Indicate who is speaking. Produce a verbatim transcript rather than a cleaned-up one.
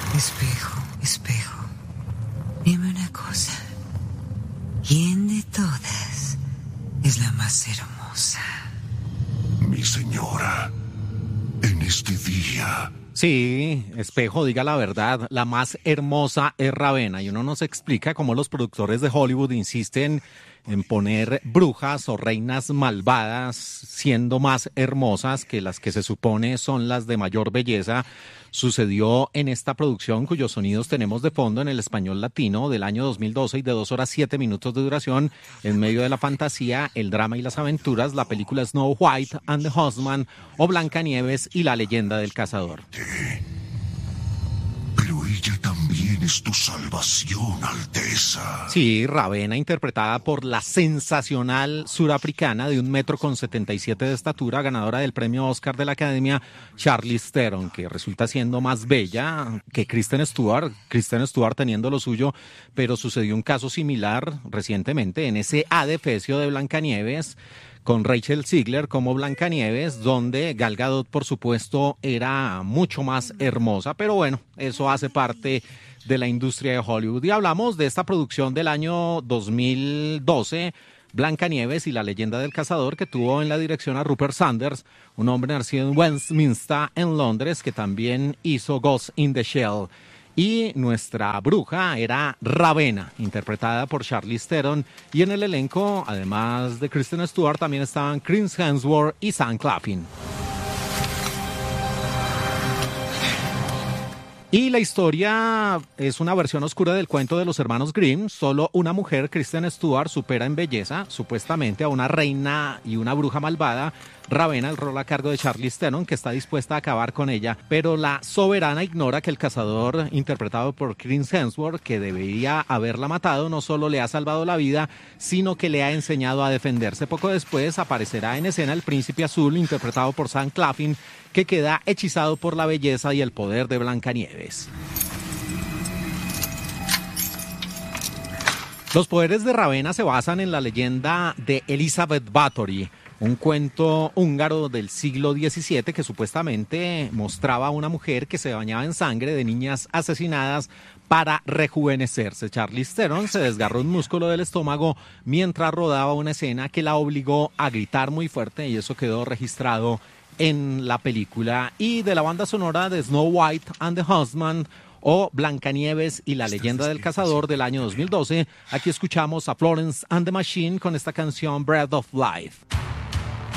Speaker 1: Espejo, espejo, dime una cosa. ¿Quién de todas es la más hermosa?
Speaker 2: Mi señora, en este día...
Speaker 3: Sí, espejo, diga la verdad, la más hermosa es Ravena, y uno nos explica cómo los productores de Hollywood insisten en poner brujas o reinas malvadas siendo más hermosas que las que se supone son las de mayor belleza. Sucedió en esta producción cuyos sonidos tenemos de fondo en el español latino del año dos mil doce y de dos horas siete minutos de duración. En medio de la fantasía, el drama y las aventuras, la película Snow White and the Huntsman o Blancanieves y la leyenda del cazador.
Speaker 2: Pero ella también es tu salvación, Alteza.
Speaker 3: Sí, Ravena, interpretada por la sensacional surafricana de un metro con setenta y siete de estatura, ganadora del premio Oscar de la Academia, Charlize Theron, que resulta siendo más bella que Kristen Stewart, Kristen Stewart teniendo lo suyo, pero sucedió un caso similar recientemente en ese adefesio de Blancanieves, con Rachel Ziegler como Blancanieves, donde Gal Gadot, por supuesto, era mucho más hermosa, pero bueno, eso hace parte de la industria de Hollywood. Y hablamos de esta producción del año dos mil doce, Blancanieves y la leyenda del cazador, que tuvo en la dirección a Rupert Sanders, un hombre nacido en Westminster, en Londres, que también hizo Ghost in the Shell. Y nuestra bruja era Ravena, interpretada por Charlize Theron. Y en el elenco, además de Kristen Stewart, también estaban Chris Hemsworth y Sam Claflin. Y la historia es una versión oscura del cuento de los hermanos Grimm. Solo una mujer, Kristen Stewart, supera en belleza, supuestamente, a una reina y una bruja malvada. Ravena, el rol a cargo de Charlize Theron, que está dispuesta a acabar con ella, pero la soberana ignora que el cazador, interpretado por Chris Hemsworth, que debería haberla matado, no solo le ha salvado la vida, sino que le ha enseñado a defenderse. Poco después aparecerá en escena el príncipe azul, interpretado por Sam Claflin, que queda hechizado por la belleza y el poder de Blancanieves. Los poderes de Ravena se basan en la leyenda de Elizabeth Bathory, un cuento húngaro del siglo diecisiete que supuestamente mostraba a una mujer que se bañaba en sangre de niñas asesinadas para rejuvenecerse. Charlize Theron se desgarró un músculo del estómago mientras rodaba una escena que la obligó a gritar muy fuerte, y eso quedó registrado en la película. Y de la banda sonora de Snow White and the Huntsman o Blancanieves y la leyenda del cazador del año dos mil doce, aquí escuchamos a Florence and the Machine con esta canción Breath of Life.